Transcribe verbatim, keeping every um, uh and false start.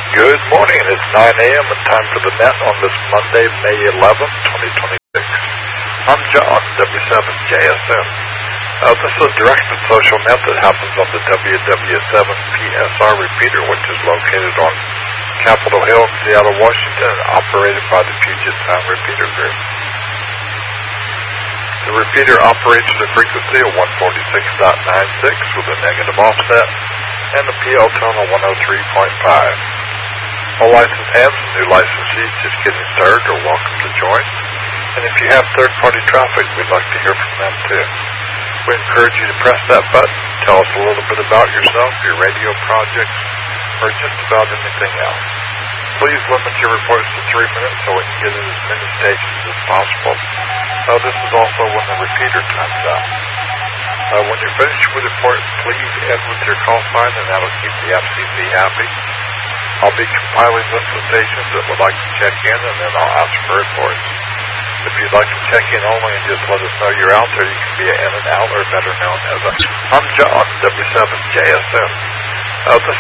Good morning. It's nine a.m. and time for the net on this Monday, May eleventh, twenty twenty-six. I'm John, W seven J S M. Uh, this is a directed social net that happens on the W W seven P S R repeater, which is located on Capitol Hill in Seattle, Washington, and operated by the Puget Sound Repeater Group. The repeater operates at a frequency of one forty-six point nine six with a negative offset and a P L tone of one oh three point five. All licensed hands and new licensees just getting started are welcome to join. And if you have third-party traffic, we'd like to hear from them too. We encourage you to press that button, tell us a little bit about yourself, your radio projects, or just about anything else. Please limit your reports to three minutes so we can get in as many stations as possible. Uh, this is also when the repeater times out. Uh, when you're finished with the report, please end with your call sign, and that'll keep the F C C happy. I'll be compiling lists of stations that would like to check in, and then I'll ask for reports. If you'd like to check in only and just let us know you're out there, you can be an in and out, or better known as a I'm John, W seven J S M. Uh, this